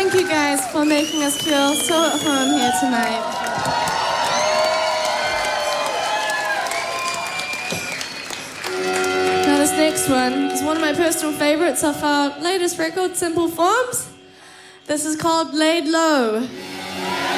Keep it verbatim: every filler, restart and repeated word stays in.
Thank you guys for making us feel so at home here tonight. Now this next one is one of my personal favorites off our latest record, Simple Forms. This is called Laid Low.